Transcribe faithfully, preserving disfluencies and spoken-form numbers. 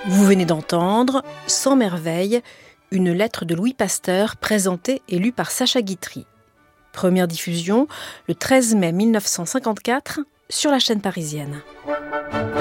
Vous venez d'entendre « Cent merveilles », une lettre de Louis Pasteur présentée et lue par Sacha Guitry. Première diffusion le treize mai mille neuf cent cinquante-quatre sur la chaîne parisienne.